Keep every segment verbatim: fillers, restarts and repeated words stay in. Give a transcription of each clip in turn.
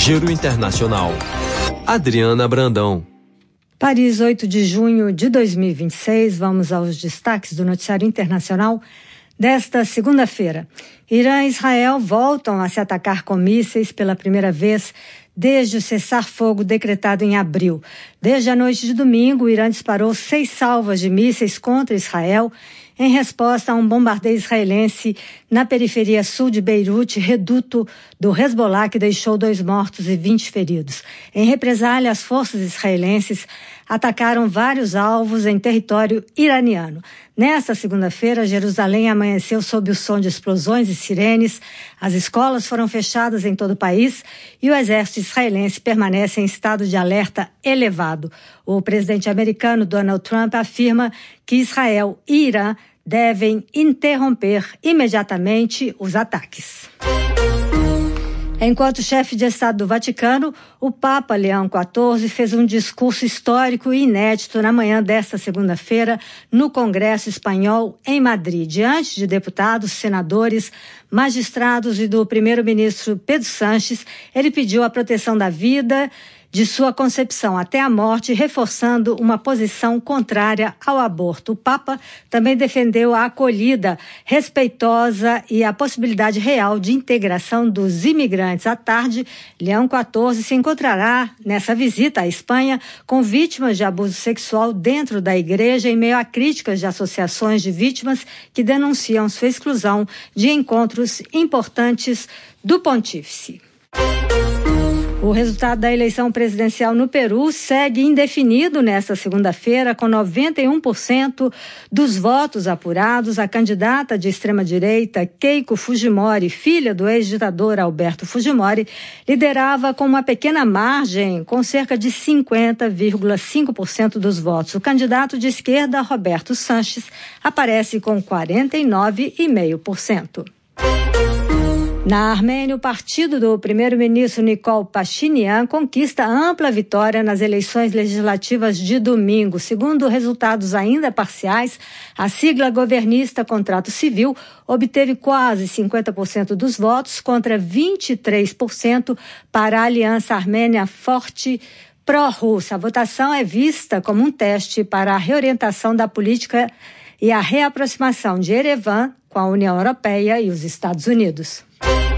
Giro Internacional. Adriana Brandão. Paris, oito de junho de dois mil e vinte e seis. Vamos aos destaques do noticiário internacional desta segunda-feira. Irã e Israel voltam a se atacar com mísseis pela primeira vez desde o cessar-fogo decretado em abril. Desde a noite de domingo, o Irã disparou seis salvas de mísseis contra Israel em resposta a um bombardeio israelense na periferia sul de Beirute, reduto do Hezbollah, que deixou dois mortos e vinte feridos. Em represália, as forças israelenses atacaram vários alvos em território iraniano. Nesta segunda-feira, Jerusalém amanheceu sob o som de explosões e sirenes, as escolas foram fechadas em todo o país e o exército israelense permanece em estado de alerta elevado. O presidente americano Donald Trump afirma que Israel e Irã devem interromper imediatamente os ataques. Enquanto chefe de Estado do Vaticano, o Papa Leão quatorze fez um discurso histórico e inédito na manhã desta segunda-feira no Congresso Espanhol em Madrid, diante de deputados, senadores, magistrados e do primeiro-ministro Pedro Sánchez. Ele pediu a proteção da vida de sua concepção até a morte, reforçando uma posição contrária ao aborto. O Papa também defendeu a acolhida respeitosa e a possibilidade real de integração dos imigrantes. À tarde, Leão quatorze se encontrará nessa visita à Espanha com vítimas de abuso sexual dentro da igreja, em meio a críticas de associações de vítimas que denunciam sua exclusão de encontros importantes do pontífice. O resultado da eleição presidencial no Peru segue indefinido nesta segunda-feira, com noventa e um por cento dos votos apurados. A candidata de extrema-direita, Keiko Fujimori, filha do ex-ditador Alberto Fujimori, liderava com uma pequena margem, com cerca de cinquenta vírgula cinco por cento dos votos. O candidato de esquerda, Roberto Sanches, aparece com quarenta e nove vírgula cinco por cento. Na Armênia, o partido do primeiro-ministro Nikol Pashinyan conquista ampla vitória nas eleições legislativas de domingo. Segundo resultados ainda parciais, a sigla governista Contrato Civil obteve quase cinquenta por cento dos votos contra vinte e três por cento para a Aliança Armênia Forte pró-russa. A votação é vista como um teste para a reorientação da política e a reaproximação de Erevan com a União Europeia e os Estados Unidos.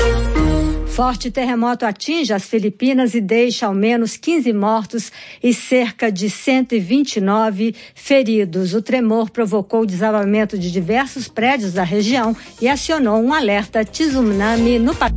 Forte terremoto atinge as Filipinas e deixa ao menos quinze mortos e cerca de cento e vinte e nove feridos. O tremor provocou o desabamento de diversos prédios da região e acionou um alerta tsunami no país.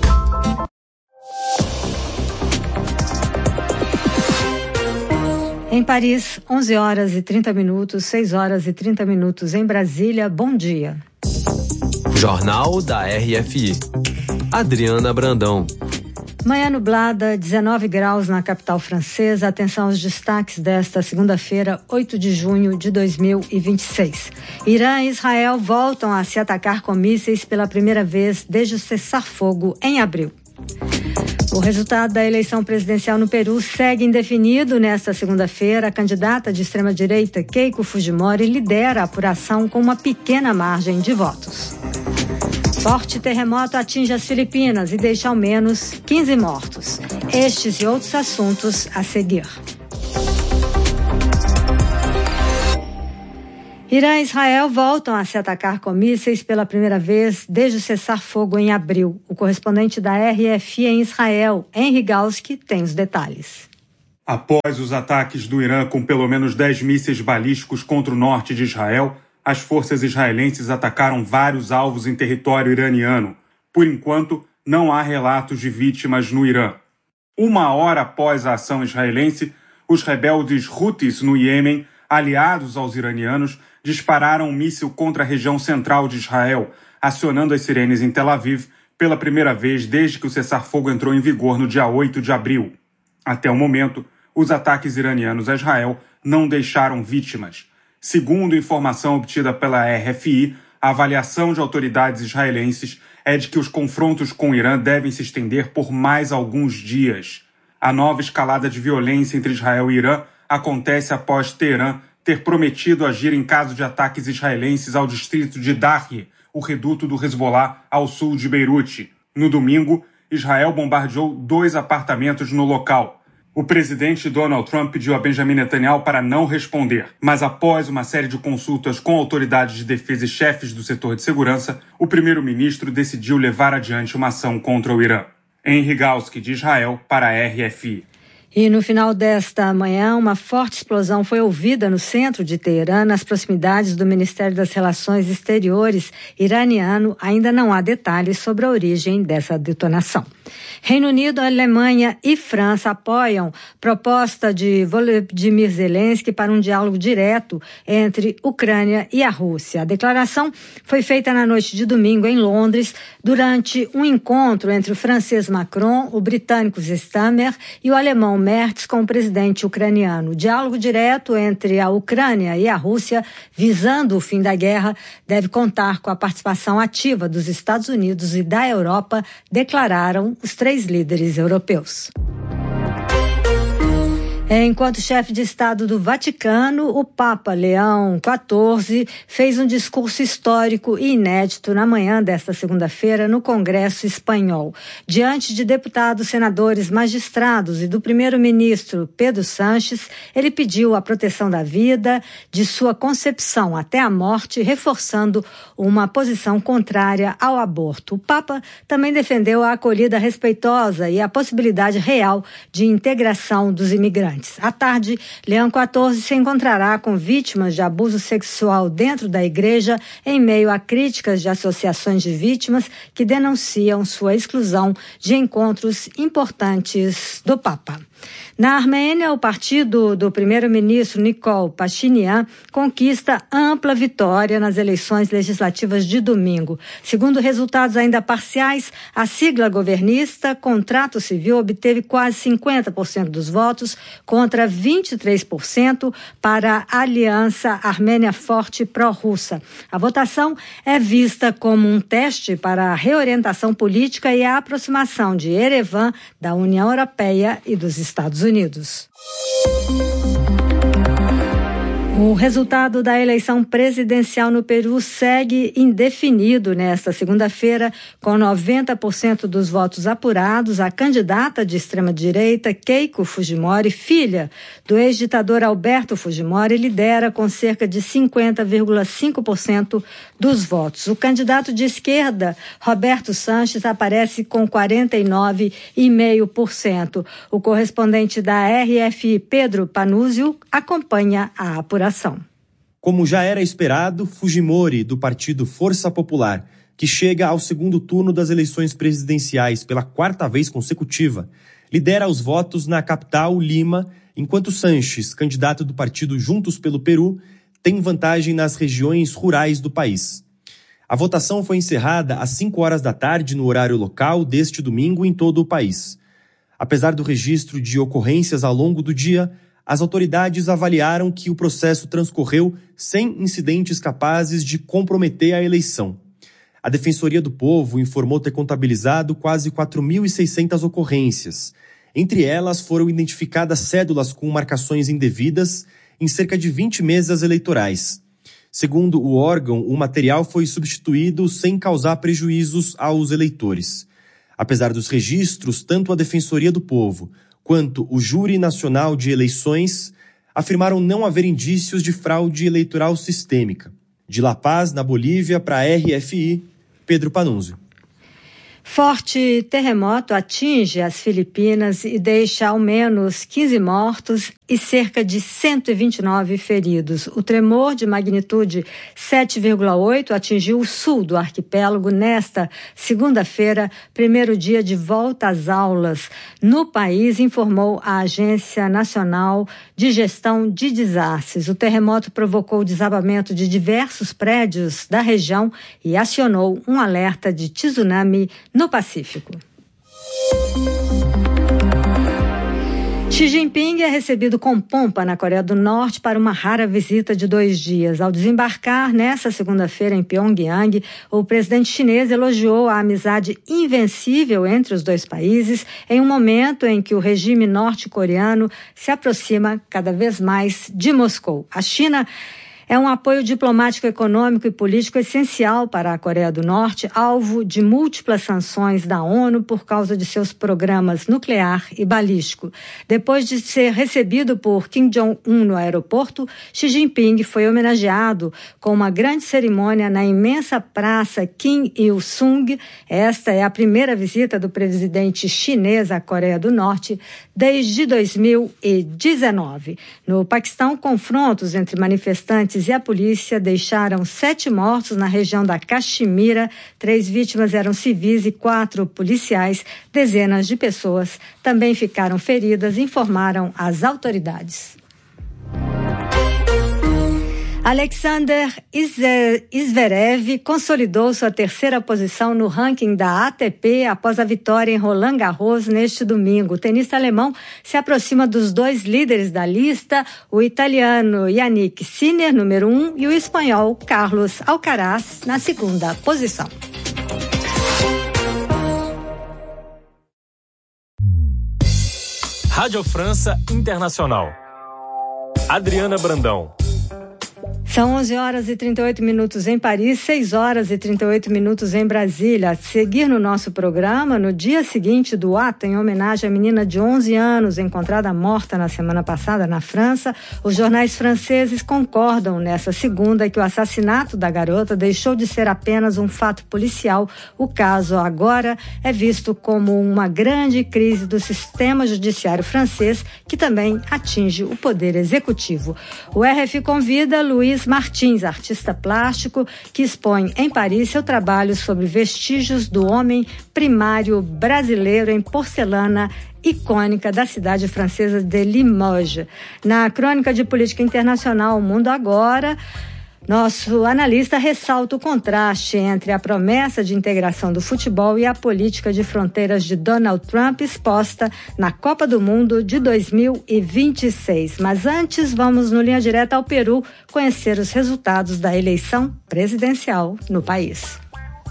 Em Paris, onze horas e trinta minutos, seis horas e trinta minutos em Brasília. Bom dia. Jornal da R F I. Adriana Brandão. Manhã nublada, dezenove graus na capital francesa. Atenção aos destaques desta segunda-feira, oito de junho de dois mil e vinte e seis. Irã e Israel voltam a se atacar com mísseis pela primeira vez desde o cessar-fogo em abril. O resultado da eleição presidencial no Peru segue indefinido nesta segunda-feira. A candidata de extrema-direita, Keiko Fujimori, lidera a apuração com uma pequena margem de votos. Forte terremoto atinge as Filipinas e deixa ao menos quinze mortos. Estes e outros assuntos a seguir. Irã e Israel voltam a se atacar com mísseis pela primeira vez desde o cessar-fogo em abril. O correspondente da R F I em Israel, Henry Galski, tem os detalhes. Após os ataques do Irã com pelo menos dez mísseis balísticos contra o norte de Israel, as forças israelenses atacaram vários alvos em território iraniano. Por enquanto, não há relatos de vítimas no Irã. Uma hora após a ação israelense, os rebeldes Houthis no Iêmen, aliados aos iranianos, dispararam um míssil contra a região central de Israel, acionando as sirenes em Tel Aviv pela primeira vez desde que o cessar-fogo entrou em vigor no dia oito de abril. Até o momento, os ataques iranianos a Israel não deixaram vítimas. Segundo informação obtida pela R F I, a avaliação de autoridades israelenses é de que os confrontos com o Irã devem se estender por mais alguns dias. A nova escalada de violência entre Israel e Irã acontece após Teherã ter prometido agir em caso de ataques israelenses ao distrito de Darhi, o reduto do Hezbollah ao sul de Beirute. No domingo, Israel bombardeou dois apartamentos no local. O presidente Donald Trump pediu a Benjamin Netanyahu para não responder, mas após uma série de consultas com autoridades de defesa e chefes do setor de segurança, o primeiro-ministro decidiu levar adiante uma ação contra o Irã. Henry Galski, de Israel, para a R F I. E no final desta manhã, uma forte explosão foi ouvida no centro de Teherã, nas proximidades do Ministério das Relações Exteriores iraniano. Ainda não há detalhes sobre a origem dessa detonação. Reino Unido, Alemanha e França apoiam proposta de Volodymyr Zelensky para um diálogo direto entre Ucrânia e a Rússia. A declaração foi feita na noite de domingo em Londres, durante um encontro entre o francês Macron, o britânico Starmer e o alemão Merz com o presidente ucraniano. O diálogo direto entre a Ucrânia e a Rússia, visando o fim da guerra, deve contar com a participação ativa dos Estados Unidos e da Europa, declararam os três líderes europeus. Enquanto chefe de Estado do Vaticano, o Papa Leão quatorze fez um discurso histórico e inédito na manhã desta segunda-feira no Congresso Espanhol. Diante de deputados, senadores, magistrados e do primeiro-ministro Pedro Sánchez, ele pediu a proteção da vida, de sua concepção até a morte, reforçando uma posição contrária ao aborto. O Papa também defendeu a acolhida respeitosa e a possibilidade real de integração dos imigrantes. À tarde, Leão quatorze se encontrará com vítimas de abuso sexual dentro da igreja, em meio a críticas de associações de vítimas que denunciam sua exclusão de encontros importantes do Papa. Na Armênia, o partido do primeiro-ministro Nikol Pashinyan conquista ampla vitória nas eleições legislativas de domingo. Segundo resultados ainda parciais, a sigla governista Contrato Civil obteve quase cinquenta por cento dos votos, contra vinte e três por cento para a Aliança Armênia Forte pró-russa. A votação é vista como um teste para a reorientação política e a aproximação de Erevan da União Europeia e dos Estados Unidos. O resultado da eleição presidencial no Peru segue indefinido nesta segunda-feira, com noventa por cento dos votos apurados. A candidata de extrema-direita, Keiko Fujimori, filha do ex-ditador Alberto Fujimori, lidera com cerca de cinquenta vírgula cinco por cento dos votos. O candidato de esquerda, Roberto Sanches, aparece com quarenta e nove vírgula cinco por cento. O correspondente da R F I, Pedro Panúzio, acompanha a apuração. Como já era esperado, Fujimori, do partido Força Popular, que chega ao segundo turno das eleições presidenciais pela quarta vez consecutiva, lidera os votos na capital, Lima, enquanto Sanches, candidato do partido Juntos pelo Peru, tem vantagem nas regiões rurais do país. A votação foi encerrada às cinco horas da tarde no horário local deste domingo em todo o país. Apesar do registro de ocorrências ao longo do dia, as autoridades avaliaram que o processo transcorreu sem incidentes capazes de comprometer a eleição. A Defensoria do Povo informou ter contabilizado quase quatro mil e seiscentas ocorrências. Entre elas, foram identificadas cédulas com marcações indevidas em cerca de vinte mesas eleitorais. Segundo o órgão, o material foi substituído sem causar prejuízos aos eleitores. Apesar dos registros, tanto a Defensoria do Povo quanto o Júri Nacional de Eleições afirmaram não haver indícios de fraude eleitoral sistêmica. De La Paz, na Bolívia, para a R F I, Pedro Panunzio. Forte terremoto atinge as Filipinas e deixa ao menos quinze mortos e cerca de cento e vinte e nove feridos. O tremor de magnitude sete vírgula oito atingiu o sul do arquipélago nesta segunda-feira, primeiro dia de volta às aulas no país, informou a Agência Nacional de Gestão de Desastres. O terremoto provocou o desabamento de diversos prédios da região e acionou um alerta de tsunami no Pacífico. Xi Jinping é recebido com pompa na Coreia do Norte para uma rara visita de dois dias. Ao desembarcar nesta segunda-feira em Pyongyang, o presidente chinês elogiou a amizade invencível entre os dois países em um momento em que o regime norte-coreano se aproxima cada vez mais de Moscou. A China É um apoio diplomático, econômico e político essencial para a Coreia do Norte, alvo de múltiplas sanções da ONU por causa de seus programas nuclear e balístico. Depois de ser recebido por Kim Jong-un no aeroporto, Xi Jinping foi homenageado com uma grande cerimônia na imensa praça Kim Il-sung. Esta é a primeira visita do presidente chinês à Coreia do Norte desde dois mil e dezenove. No Paquistão, confrontos entre manifestantes e a polícia deixaram sete mortos na região da Caxemira. Três vítimas eram civis e quatro policiais. Dezenas de pessoas também ficaram feridas, informaram as autoridades. Alexander Zverev consolidou sua terceira posição no ranking da A T P após a vitória em Roland Garros neste domingo. O tenista alemão se aproxima dos dois líderes da lista, o italiano Yannick Sinner, número um, e o espanhol Carlos Alcaraz, na segunda posição. Rádio França Internacional. Adriana Brandão. São onze horas e trinta e oito minutos em Paris, seis horas e trinta e oito minutos em Brasília. A seguir no nosso programa, no dia seguinte do ato em homenagem à menina de onze anos encontrada morta na semana passada na França, os jornais franceses concordam nessa segunda que o assassinato da garota deixou de ser apenas um fato policial. O caso agora é visto como uma grande crise do sistema judiciário francês, que também atinge o poder executivo. O R F convida Luiz Martins, artista plástico, que expõe em Paris seu trabalho sobre vestígios do homem primário brasileiro em porcelana icônica da cidade francesa de Limoges. Na crônica de política internacional, o Mundo Agora, nosso analista ressalta o contraste entre a promessa de integração do futebol e a política de fronteiras de Donald Trump exposta na Copa do Mundo de dois mil e vinte e seis. Mas antes, vamos no Linha Direta ao Peru conhecer os resultados da eleição presidencial no país.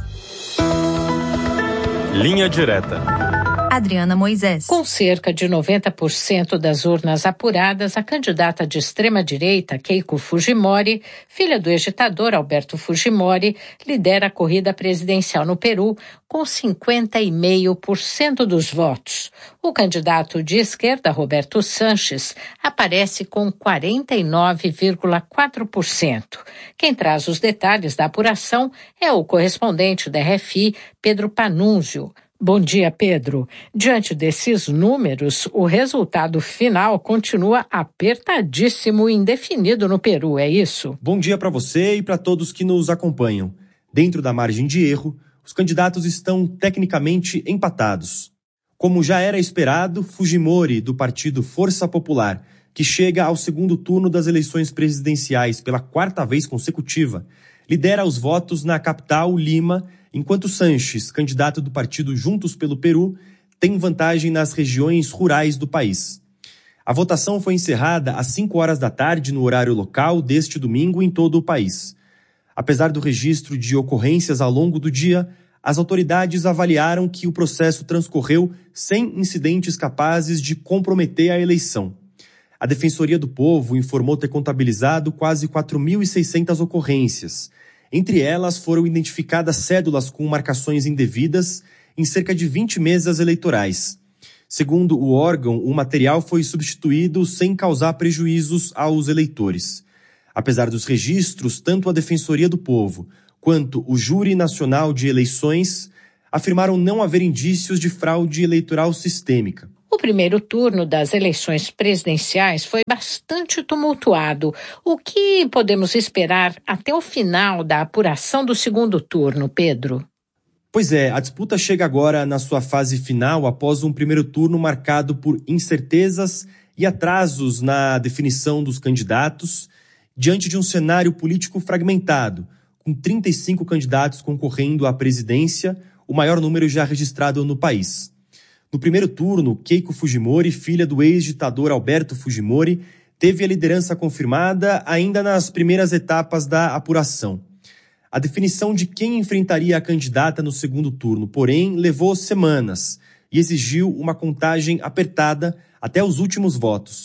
Linha Direta. Adriana Moisés. Com cerca de noventa por cento das urnas apuradas, a candidata de extrema-direita, Keiko Fujimori, filha do ex-ditador Alberto Fujimori, lidera a corrida presidencial no Peru com cinquenta vírgula cinco por cento dos votos. O candidato de esquerda, Roberto Sanches, aparece com quarenta e nove vírgula quatro por cento. Quem traz os detalhes da apuração é o correspondente da R F I, Pedro Panunzio. Bom dia, Pedro. Diante desses números, o resultado final continua apertadíssimo e indefinido no Peru, é isso? Bom dia para você e para todos que nos acompanham. Dentro da margem de erro, os candidatos estão tecnicamente empatados. Como já era esperado, Fujimori, do partido Força Popular, que chega ao segundo turno das eleições presidenciais pela quarta vez consecutiva, lidera os votos na capital, Lima, enquanto Sanches, candidato do partido Juntos pelo Peru, tem vantagem nas regiões rurais do país. A votação foi encerrada às cinco horas da tarde no horário local deste domingo em todo o país. Apesar do registro de ocorrências ao longo do dia, as autoridades avaliaram que o processo transcorreu sem incidentes capazes de comprometer a eleição. A Defensoria do Povo informou ter contabilizado quase quatro mil e seiscentas ocorrências. Entre elas, foram identificadas cédulas com marcações indevidas em cerca de vinte mesas eleitorais. Segundo o órgão, o material foi substituído sem causar prejuízos aos eleitores. Apesar dos registros, tanto a Defensoria do Povo quanto o Júri Nacional de Eleições afirmaram não haver indícios de fraude eleitoral sistêmica. O primeiro turno das eleições presidenciais foi bastante tumultuado. O que podemos esperar até o final da apuração do segundo turno, Pedro? Pois é, a disputa chega agora na sua fase final após um primeiro turno marcado por incertezas e atrasos na definição dos candidatos, diante de um cenário político fragmentado, com trinta e cinco candidatos concorrendo à presidência, o maior número já registrado no país. No primeiro turno, Keiko Fujimori, filha do ex-ditador Alberto Fujimori, teve a liderança confirmada ainda nas primeiras etapas da apuração. A definição de quem enfrentaria a candidata no segundo turno, porém, levou semanas e exigiu uma contagem apertada até os últimos votos.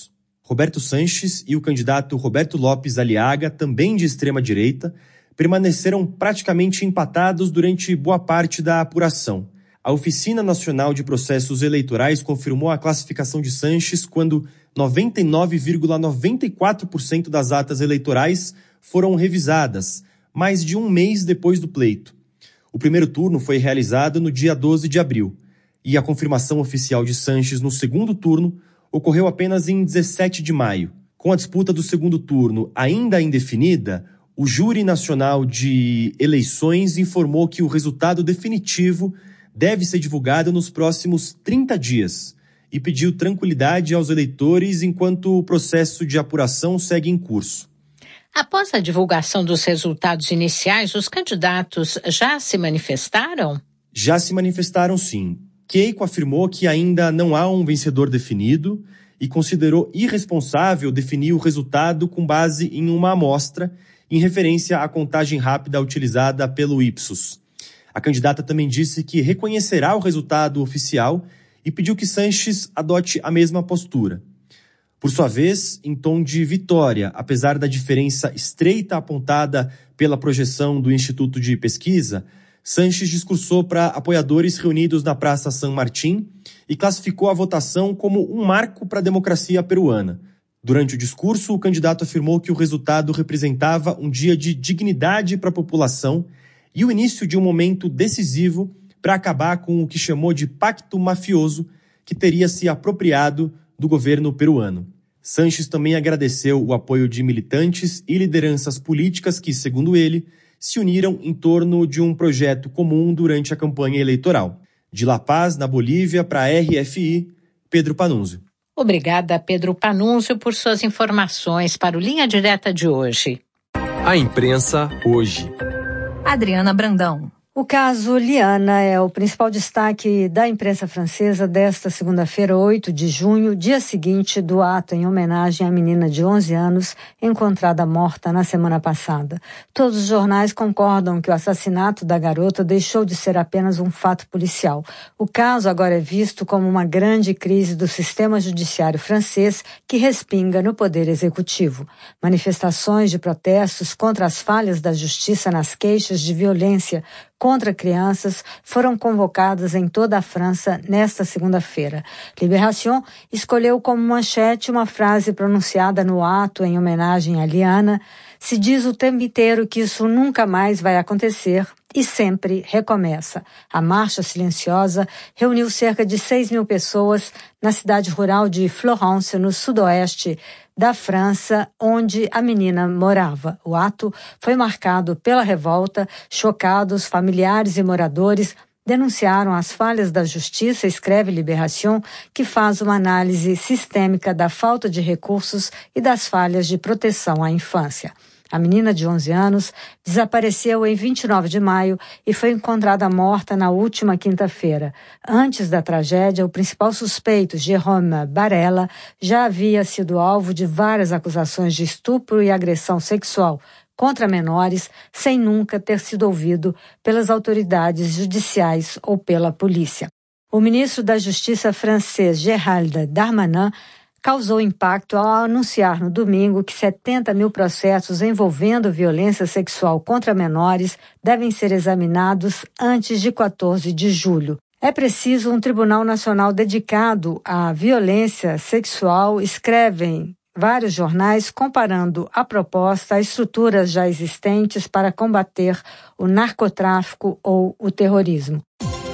Roberto Sanches e o candidato Roberto Lopes Aliaga, também de extrema-direita, permaneceram praticamente empatados durante boa parte da apuração. A Oficina Nacional de Processos Eleitorais confirmou a classificação de Sanches quando noventa e nove vírgula noventa e quatro por cento das atas eleitorais foram revisadas, mais de um mês depois do pleito. O primeiro turno foi realizado no dia doze de abril, e a confirmação oficial de Sanches no segundo turno ocorreu apenas em dezessete de maio. Com a disputa do segundo turno ainda indefinida, o Júri Nacional de Eleições informou que o resultado definitivo deve ser divulgado nos próximos trinta dias e pediu tranquilidade aos eleitores enquanto o processo de apuração segue em curso. Após a divulgação dos resultados iniciais, os candidatos já se manifestaram? Já se manifestaram, sim. Keiko afirmou que ainda não há um vencedor definido e considerou irresponsável definir o resultado com base em uma amostra, em referência à contagem rápida utilizada pelo Ipsos. A candidata também disse que reconhecerá o resultado oficial e pediu que Sanches adote a mesma postura. Por sua vez, em tom de vitória, apesar da diferença estreita apontada pela projeção do Instituto de Pesquisa, Sanches discursou para apoiadores reunidos na Praça San Martín e classificou a votação como um marco para a democracia peruana. Durante o discurso, o candidato afirmou que o resultado representava um dia de dignidade para a população e o início de um momento decisivo para acabar com o que chamou de pacto mafioso que teria se apropriado do governo peruano. Sanches também agradeceu o apoio de militantes e lideranças políticas que, segundo ele, se uniram em torno de um projeto comum durante a campanha eleitoral. De La Paz, na Bolívia, para a R F I, Pedro Panunzio. Obrigada, Pedro Panunzio, por suas informações para o Linha Direta de hoje. A imprensa hoje. Adriana Brandão. O caso Liana é o principal destaque da imprensa francesa desta segunda-feira, oito de junho, dia seguinte do ato em homenagem à menina de onze anos encontrada morta na semana passada. Todos os jornais concordam que o assassinato da garota deixou de ser apenas um fato policial. O caso agora é visto como uma grande crise do sistema judiciário francês que respinga no poder executivo. Manifestações de protestos contra as falhas da justiça nas queixas de violência contra crianças foram convocadas em toda a França nesta segunda-feira. Libération escolheu como manchete uma frase pronunciada no ato em homenagem a Liana: "Se diz o tempo inteiro que isso nunca mais vai acontecer e sempre recomeça." A marcha silenciosa reuniu cerca de seis mil pessoas na cidade rural de Florence, no sudoeste da França, onde a menina morava. O ato foi marcado pela revolta. Chocados, familiares e moradores denunciaram as falhas da justiça, escreve Libération, que faz uma análise sistêmica da falta de recursos e das falhas de proteção à infância. A menina de onze anos desapareceu em vinte e nove de maio e foi encontrada morta na última quinta-feira. Antes da tragédia, o principal suspeito, Jérôme Barella, já havia sido alvo de várias acusações de estupro e agressão sexual contra menores, sem nunca ter sido ouvido pelas autoridades judiciais ou pela polícia. O ministro da Justiça francês, Gérald Darmanin, causou impacto ao anunciar no domingo que setenta mil processos envolvendo violência sexual contra menores devem ser examinados antes de quatorze de julho. É preciso um Tribunal Nacional dedicado à violência sexual, escrevem vários jornais, comparando a proposta a estruturas já existentes para combater o narcotráfico ou o terrorismo.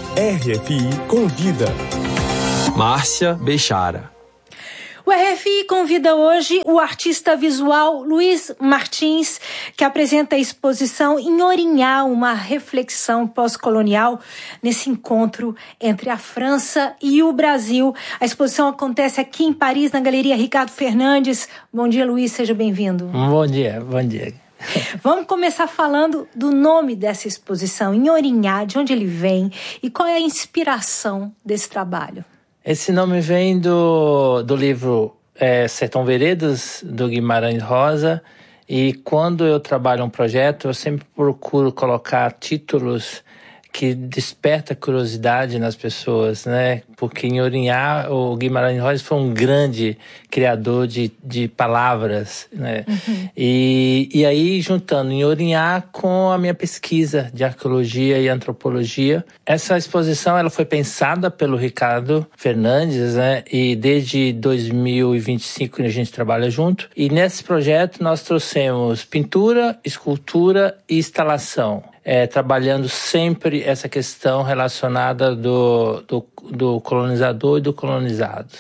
R F I convida. Márcia Bechara. O R F I convida hoje o artista visual Luiz Martins, que apresenta a exposição Em Orignal, uma reflexão pós-colonial nesse encontro entre a França e o Brasil. A exposição acontece aqui em Paris, na Galeria Ricardo Fernandes. Bom dia, Luiz, seja bem-vindo. Bom dia, bom dia. Vamos começar falando do nome dessa exposição, Em Orignal, de onde ele vem e qual é a inspiração desse trabalho. Esse nome vem do, do livro é, Sertão Veredas, do Guimarães Rosa, e quando eu trabalho um projeto, eu sempre procuro colocar títulos que desperta curiosidade nas pessoas, né? Porque em Orinhá, o Guimarães Rosa foi um grande criador de, de palavras, né? Uhum. E, e aí, juntando em Orinhá com a minha pesquisa de arqueologia e antropologia, essa exposição ela foi pensada pelo Ricardo Fernandes, né? E desde dois mil e vinte e cinco a gente trabalha junto. E nesse projeto nós trouxemos pintura, escultura e instalação. É, trabalhando sempre essa questão relacionada do, do, do colonizador e do colonizado.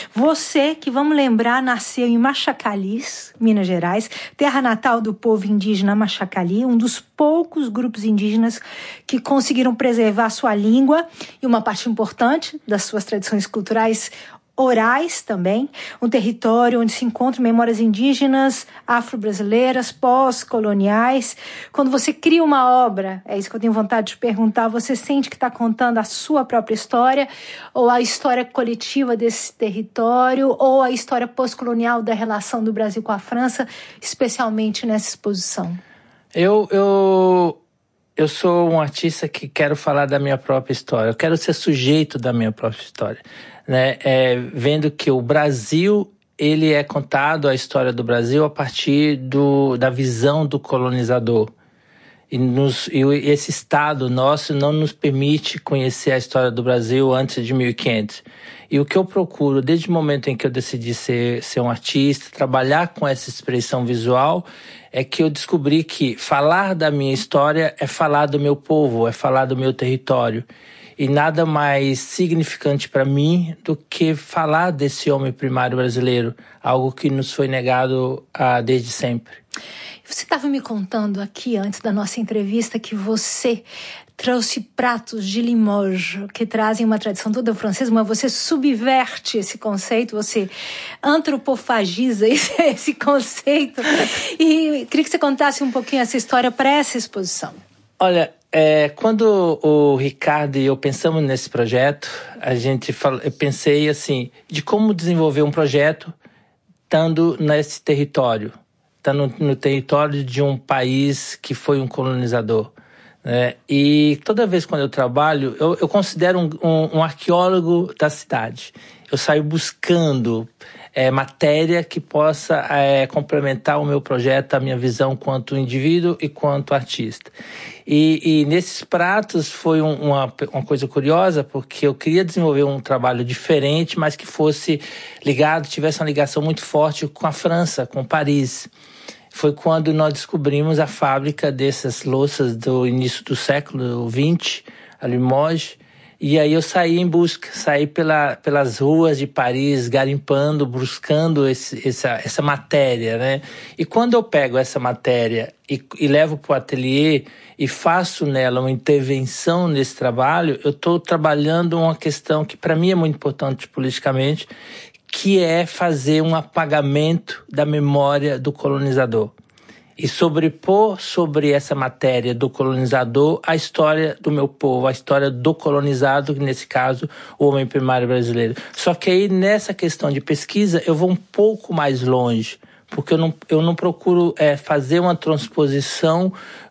Você, que vamos lembrar, nasceu em Machacalis, Minas Gerais, terra natal do povo indígena Machacali, um dos poucos grupos indígenas que conseguiram preservar sua língua e uma parte importante das suas tradições culturais orais também, um território onde se encontram memórias indígenas, afro-brasileiras, pós-coloniais. Quando você cria uma obra, é isso que eu tenho vontade de perguntar, você sente que está contando a sua própria história, ou a história coletiva desse território, ou a história pós-colonial da relação do Brasil com a França, especialmente nessa exposição? Eu... eu... Eu sou um artista que quero falar da minha própria história. Eu quero ser sujeito da minha própria história, né? É, vendo que o Brasil, ele é contado, a história do Brasil, a partir do, da visão do colonizador. E, nos, e esse Estado nosso não nos permite conhecer a história do Brasil antes de mil e quinhentos. E o que eu procuro, desde o momento em que eu decidi ser, ser um artista, trabalhar com essa expressão visual, é que eu descobri que falar da minha história é falar do meu povo, é falar do meu território. E nada mais significante para mim do que falar desse homem primário brasileiro, algo que nos foi negado ah, desde sempre. Você estava me contando aqui, antes da nossa entrevista, que você trouxe pratos de Limoges, que trazem uma tradição toda francesa, mas você subverte esse conceito, você antropofagiza esse, esse conceito. E queria que você contasse um pouquinho essa história para essa exposição. Olha, é, quando o Ricardo e eu pensamos nesse projeto, a gente falou, eu pensei assim, de como desenvolver um projeto estando nesse território, estando no, no território de um país que foi um colonizador. É, e toda vez quando eu trabalho, eu, eu considero um, um, um arqueólogo da cidade. Eu saio buscando é, matéria que possa é, complementar o meu projeto, a minha visão quanto indivíduo e quanto artista. E, e nesses pratos foi um, uma, uma coisa curiosa, porque eu queria desenvolver um trabalho diferente, mas que fosse ligado, tivesse uma ligação muito forte com a França, com Paris. Foi quando nós descobrimos a fábrica dessas louças do início do século vinte, a Limoges. E aí eu saí em busca, saí pela, pelas ruas de Paris, garimpando, buscando esse, essa, essa matéria, né? E quando eu pego essa matéria e, e levo para o ateliê e faço nela uma intervenção nesse trabalho, eu estou trabalhando uma questão que para mim é muito importante politicamente, que é fazer um apagamento da memória do colonizador e sobrepor sobre essa matéria do colonizador a história do meu povo, a história do colonizado, que nesse caso o homem primário brasileiro. Só que aí nessa questão de pesquisa eu vou um pouco mais longe, porque eu não, eu não procuro é, fazer uma transposição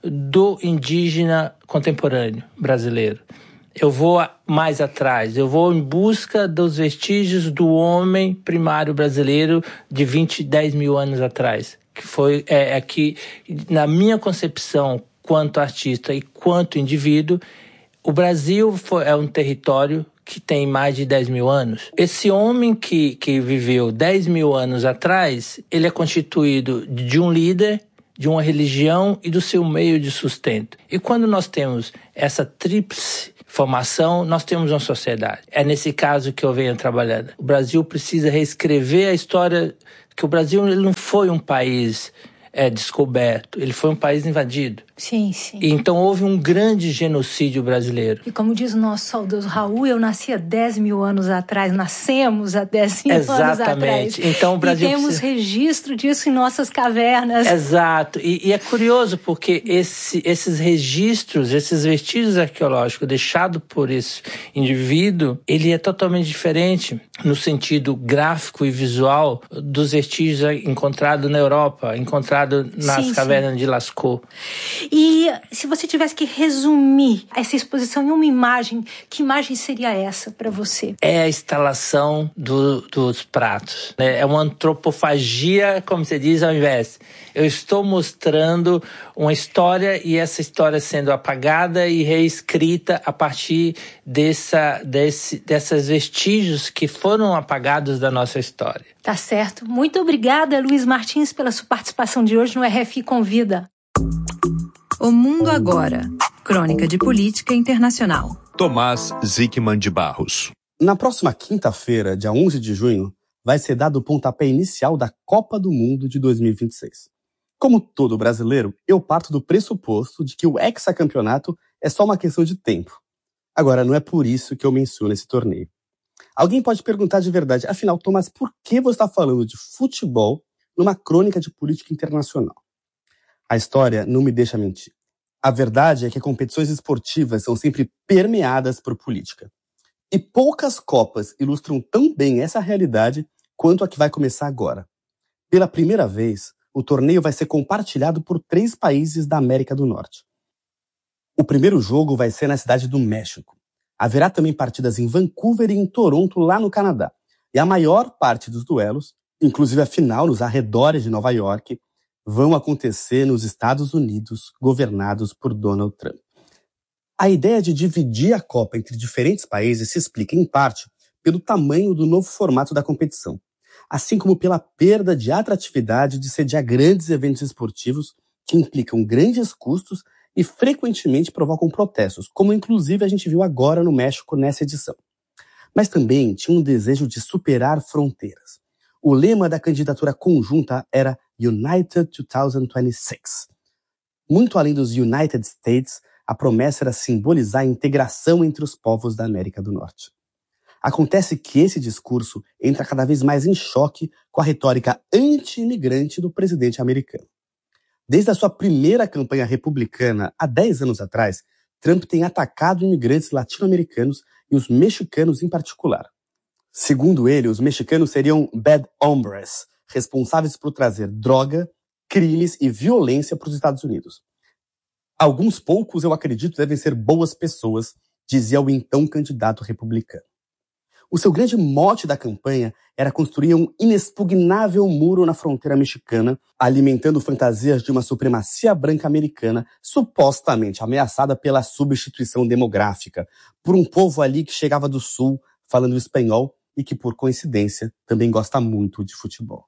do indígena contemporâneo brasileiro. Eu vou mais atrás, eu vou em busca dos vestígios do homem primário brasileiro de vinte, dez mil anos atrás. Que foi é, é que, na minha concepção, quanto artista e quanto indivíduo, o Brasil foi, é um território que tem mais de dez mil anos. Esse homem que, que viveu dez mil anos atrás, ele é constituído de um líder, de uma religião e do seu meio de sustento. E quando nós temos essa tríplice formação, nós temos uma sociedade. É nesse caso que eu venho trabalhando. O Brasil precisa reescrever a história, que o Brasil ele não foi um país é, descoberto, ele foi um país invadido. Sim, sim. E então houve um grande genocídio brasileiro. E como diz o nosso saudoso Raul, eu nasci há dez mil anos atrás, nascemos há dez mil Exatamente. anos atrás. Então o Brasil e temos precisa... registro disso em nossas cavernas. Exato. E, e é curioso porque esse, esses registros, esses vestígios arqueológicos deixados por esse indivíduo, ele é totalmente diferente no sentido gráfico e visual dos vestígios encontrados na Europa, encontrados encontrado nas sim, cavernas sim. de Lascaux. E se você tivesse que resumir essa exposição em uma imagem, que imagem seria essa para você? É a instalação do, dos pratos. É uma antropofagia, como se diz, ao invés. Eu estou mostrando uma história e essa história sendo apagada e reescrita a partir dessa, desse, dessas vestígios que foram apagados da nossa história. Tá certo. Muito obrigada, Luiz Martins, pela sua participação de hoje no R F I Convida. O Mundo Agora. Crônica de Política Internacional. Tomás Zickman de Barros. Na próxima quinta-feira, dia onze de junho, vai ser dado o pontapé inicial da Copa do Mundo de dois mil e vinte e seis. Como todo brasileiro, eu parto do pressuposto de que o hexacampeonato é só uma questão de tempo. Agora, não é por isso que eu menciono esse torneio. Alguém pode perguntar de verdade, afinal, Tomás, por que você está falando de futebol numa crônica de política internacional? A história não me deixa mentir. A verdade é que competições esportivas são sempre permeadas por política. E poucas Copas ilustram tão bem essa realidade quanto a que vai começar agora. Pela primeira vez, o torneio vai ser compartilhado por três países da América do Norte. O primeiro jogo vai ser na cidade do México. Haverá também partidas em Vancouver e em Toronto, lá no Canadá. E a maior parte dos duelos, inclusive a final nos arredores de Nova York, vão acontecer nos Estados Unidos, governados por Donald Trump. A ideia de dividir a Copa entre diferentes países se explica, em parte, pelo tamanho do novo formato da competição, assim como pela perda de atratividade de sediar grandes eventos esportivos que implicam grandes custos e frequentemente provocam protestos, como inclusive a gente viu agora no México nessa edição. Mas também tinha um desejo de superar fronteiras. O lema da candidatura conjunta era United dois mil e vinte e seis. Muito além dos United States, a promessa era simbolizar a integração entre os povos da América do Norte. Acontece que esse discurso entra cada vez mais em choque com a retórica anti-imigrante do presidente americano. Desde a sua primeira campanha republicana, há dez anos atrás, Trump tem atacado imigrantes latino-americanos e os mexicanos em particular. Segundo ele, os mexicanos seriam bad hombres, responsáveis por trazer droga, crimes e violência para os Estados Unidos. Alguns poucos, eu acredito, devem ser boas pessoas, dizia o então candidato republicano. O seu grande mote da campanha era construir um inexpugnável muro na fronteira mexicana, alimentando fantasias de uma supremacia branca americana supostamente ameaçada pela substituição demográfica, por um povo ali que chegava do sul falando espanhol e que, por coincidência, também gosta muito de futebol.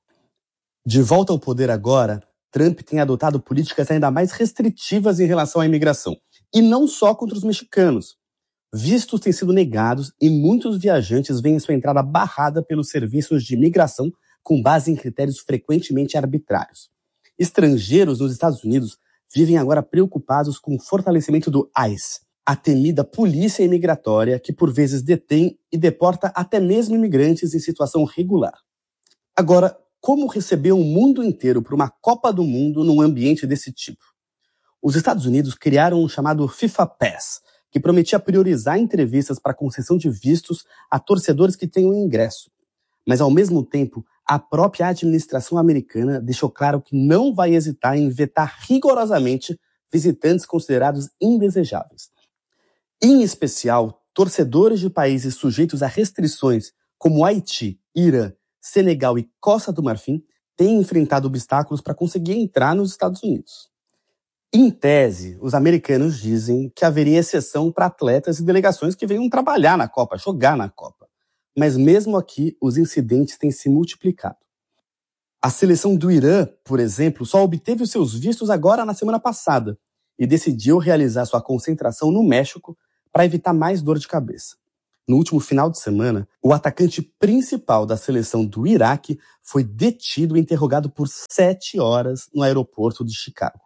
De volta ao poder agora, Trump tem adotado políticas ainda mais restritivas em relação à imigração, e não só contra os mexicanos. Vistos têm sido negados e muitos viajantes veem sua entrada barrada pelos serviços de imigração com base em critérios frequentemente arbitrários. Estrangeiros nos Estados Unidos vivem agora preocupados com o fortalecimento do ICE, a temida polícia imigratória que por vezes detém e deporta até mesmo imigrantes em situação regular. Agora, como receber o mundo inteiro para uma Copa do Mundo num ambiente desse tipo? Os Estados Unidos criaram um chamado FIFA Pass, que prometia priorizar entrevistas para concessão de vistos a torcedores que tenham ingresso. Mas, ao mesmo tempo, a própria administração americana deixou claro que não vai hesitar em vetar rigorosamente visitantes considerados indesejáveis. Em especial, torcedores de países sujeitos a restrições como Haiti, Irã, Senegal e Costa do Marfim têm enfrentado obstáculos para conseguir entrar nos Estados Unidos. Em tese, os americanos dizem que haveria exceção para atletas e delegações que venham trabalhar na Copa, jogar na Copa. Mas mesmo aqui, os incidentes têm se multiplicado. A seleção do Irã, por exemplo, só obteve os seus vistos agora na semana passada e decidiu realizar sua concentração no México para evitar mais dor de cabeça. No último final de semana, o atacante principal da seleção do Iraque foi detido e interrogado por sete horas no aeroporto de Chicago.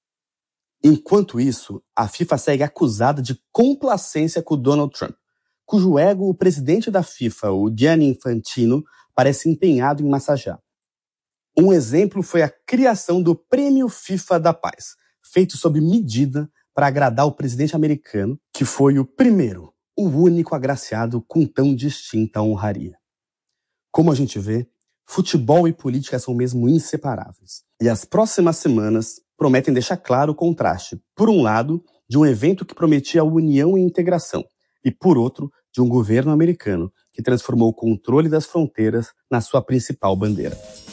Enquanto isso, a FIFA segue acusada de complacência com Donald Trump, cujo ego o presidente da FIFA, o Gianni Infantino, parece empenhado em massagear. Um exemplo foi a criação do Prêmio FIFA da Paz, feito sob medida para agradar o presidente americano, que foi o primeiro, o único agraciado com tão distinta honraria. Como a gente vê, Futebol e política são mesmo inseparáveis. E as próximas semanas prometem deixar claro o contraste, por um lado, de um evento que prometia união e integração, e, por outro, de um governo americano que transformou o controle das fronteiras na sua principal bandeira.